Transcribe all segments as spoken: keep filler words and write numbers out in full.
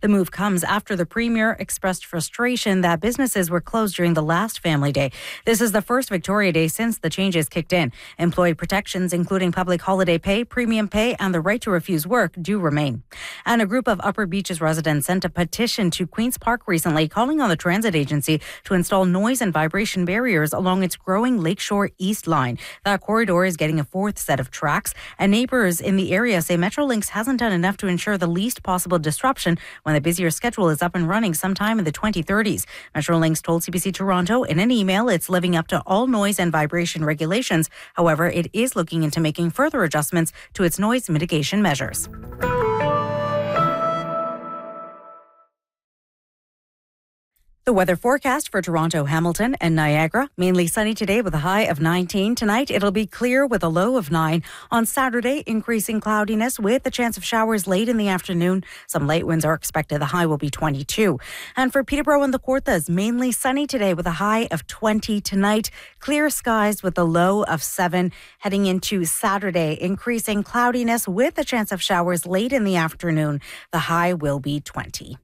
The move comes after the premier expressed frustration that businesses were closed during the last Family Day. This is the first Victoria Day since the changes kicked in. Employee protections, including public holiday pay, premium pay, and the right to refuse work, do remain. And a group of Upper Beaches residents sent a petition to Queen's Park recently calling on the transit agency to install noise and vibration barriers along its growing Lakeshore East line. That corridor is getting a fourth set of tracks, and neighbours in the area say Metrolinx hasn't done enough to ensure the least possible disruption when the busier schedule is up and running sometime in the twenty thirties. Metrolinx told C B C Toronto in an email it's living up to all noise and vibration regulations. However, it is looking into making further adjustments to its noise mitigation measures. The weather forecast for Toronto, Hamilton and Niagara. Mainly sunny today with a high of nineteen. Tonight, it'll be clear with a low of nine. On Saturday, increasing cloudiness with a chance of showers late in the afternoon. Some light winds are expected. The high will be twenty-two. And for Peterborough and the Kawarthas, mainly sunny today with a high of twenty. Tonight, clear skies with a low of seven. Heading into Saturday, increasing cloudiness with a chance of showers late in the afternoon. The high will be twenty.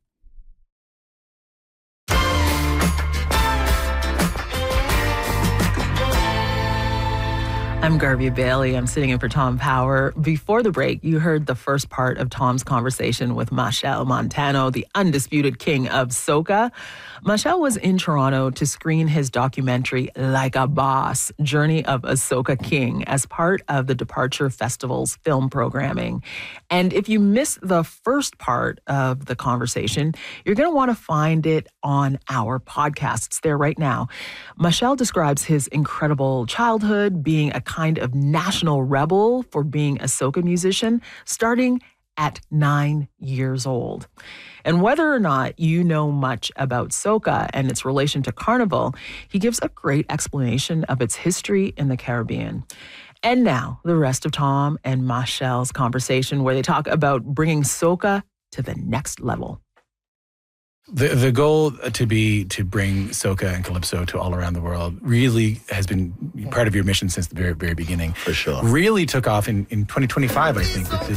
I'm Garvey Bailey. I'm sitting in for Tom Power. Before the break, you heard the first part of Tom's conversation with Machel Montano, the undisputed king of soca. Machel was in Toronto to screen his documentary, Like a Boss, Journey of a Soca King, as part of the Departure Festival's film programming. And if you missed the first part of the conversation, you're going to want to find it on our podcast. It's there right now. Machel describes his incredible childhood, being a kind of national rebel for being a soca musician, starting at nine years old. And whether or not you know much about soca and its relation to carnival, he gives a great explanation of its history in the Caribbean. And now, the rest of Tom and Machel's conversation, where they talk about bringing soca to the next level. The the goal to be to bring soca and calypso to all around the world really has been part of your mission since the very, very beginning. For sure. Really took off in, in twenty twenty-five, I think, with this